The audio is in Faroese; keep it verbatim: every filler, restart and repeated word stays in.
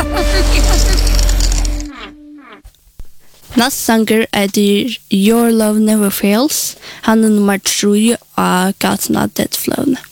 Næst sanger er det Your Love Never Fails. Han er nummer tre av gatene Dead Flowne.